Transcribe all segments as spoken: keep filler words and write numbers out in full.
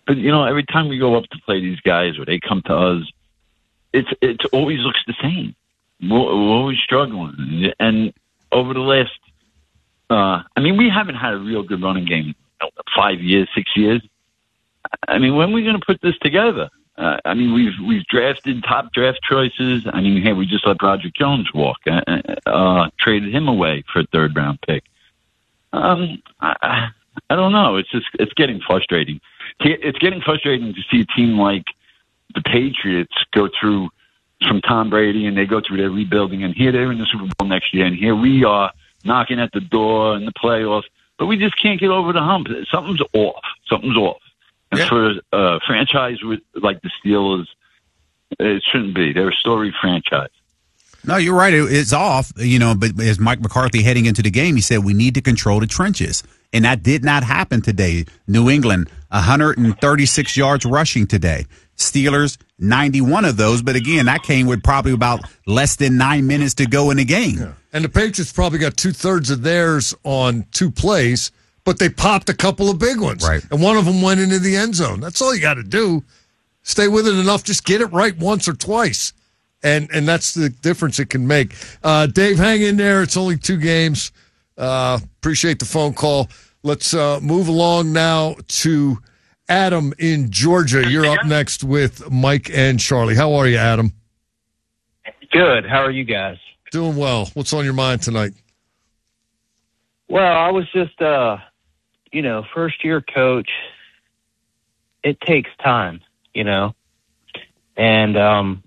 but you know, every time we go up to play these guys or they come to us, it's it always looks the same. We're, we're always struggling, and over the last, uh, I mean, we haven't had a real good running game in five years, six years. I mean, when are we going to put this together? Uh, I mean, we've we've drafted top draft choices. I mean, hey, we just let Roger Jones walk, uh, uh, traded him away for a third round pick. Um, I, I don't know. It's just it's getting frustrating. It's getting frustrating to see a team like the Patriots go through from Tom Brady, and they go through their rebuilding, and here they're in the Super Bowl next year, and here we are knocking at the door in the playoffs, but we just can't get over the hump. Something's off. Something's off. And yeah. for a franchise with, like the Steelers, it shouldn't be. They're a storied franchise. No, you're right. It, it's off, you know, but as Mike McCarthy heading into the game, he said we need to control the trenches. And that did not happen today. New England, one hundred thirty-six yards rushing today. Steelers, ninety-one of those. But again, that came with probably about less than nine minutes to go in the game. Yeah. And the Patriots probably got two-thirds of theirs on two plays, but they popped a couple of big ones. Right. And one of them went into the end zone. That's all you got to do. Stay with it enough. Just get it right once or twice. And and that's the difference it can make. Uh, Dave, hang in there. It's only two games. Uh, appreciate the phone call. Let's uh, move along now to Adam in Georgia. You're up next with Mike and Charlie. How are you, Adam? Good. How are you guys? Doing well. What's on your mind tonight? Well, I was just, uh, you know, first-year coach. It takes time, you know. And um,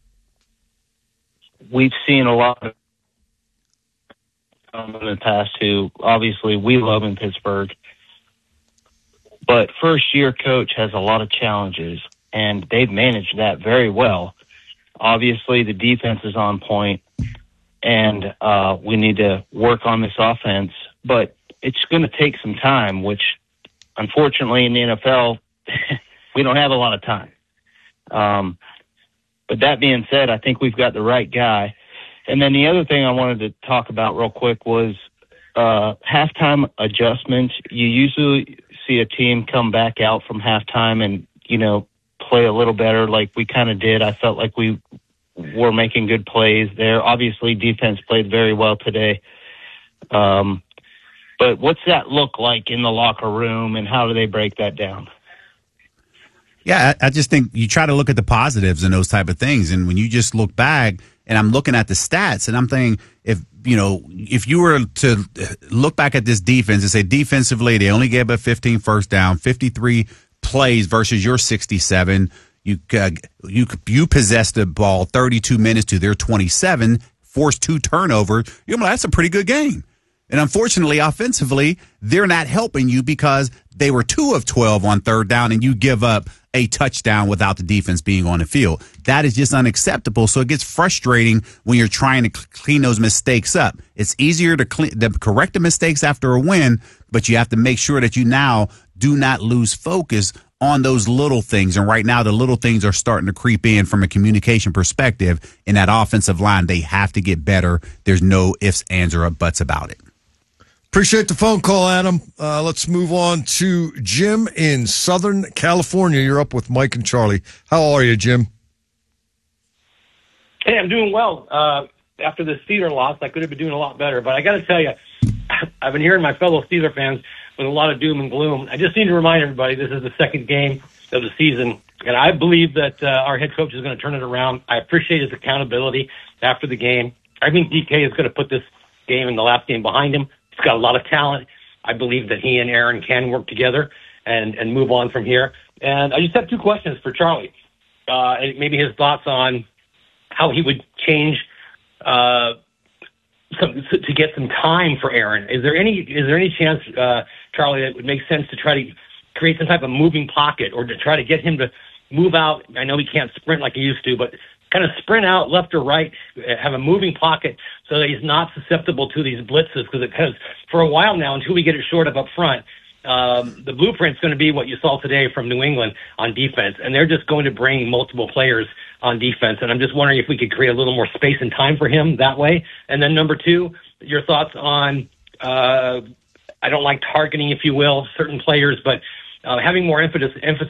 we've seen a lot of um, in the past who, obviously, we love in Pittsburgh. But first-year coach has a lot of challenges, and they've managed that very well. Obviously, the defense is on point, and uh, we need to work on this offense. But it's going to take some time, which, unfortunately, in the N F L, we don't have a lot of time. Um, but that being said, I think we've got the right guy. And then the other thing I wanted to talk about real quick was uh, halftime adjustments. You usually see a team come back out from halftime and, you know, play a little better like we kind of did. I felt like we were making good plays there. Obviously, defense played very well today. Um, but what's that look like in the locker room, and how do they break that down? Yeah, I, I just think you try to look at the positives and those type of things. And when you just look back, and I'm looking at the stats, and I'm thinking, if you know, if you were to look back at this defense and say defensively, they only gave up fifteen first down, fifty-three plays versus your sixty-seven. You uh, you you possessed the ball thirty-two minutes to their twenty-seven, forced two turnovers. You're like, that's a pretty good game. And unfortunately, offensively, they're not helping you because they were two of twelve on third down, and you give up a touchdown without the defense being on the field. That is just unacceptable. So it gets frustrating when you're trying to clean those mistakes up. It's easier to, clean, to correct the mistakes after a win, but you have to make sure that you now do not lose focus on those little things. And right now, the little things are starting to creep in from a communication perspective. In that offensive line, they have to get better. There's no ifs, ands, or buts about it. Appreciate the phone call, Adam. Uh, let's move on to Jim in Southern California. You're up with Mike and Charlie. How are you, Jim? Hey, I'm doing well. Uh, after the Steeler loss, I could have been doing a lot better. But I got to tell you, I've been hearing my fellow Steeler fans with a lot of doom and gloom. I just need to remind everybody this is the second game of the season, and I believe that uh, our head coach is going to turn it around. I appreciate his accountability after the game. I think D K is going to put this game and the last game behind him. He's got a lot of talent. I believe that he and Aaron can work together and, and move on from here. And I just have two questions for Charlie. Uh, and maybe his thoughts on how he would change uh, some, to get some time for Aaron. Is there any is there any chance, uh, Charlie, that it would make sense to try to create some type of moving pocket or to try to get him to move out? I know he can't sprint like he used to, but kind of sprint out left or right, have a moving pocket so that he's not susceptible to these blitzes. Because for a while now, until we get it short up up front, um, the blueprint's going to be what you saw today from New England on defense. And they're just going to bring multiple players on defense. And I'm just wondering if we could create a little more space and time for him that way. And then number two, your thoughts on, uh, I don't like targeting, if you will, certain players, but uh, having more emphasis, emphasis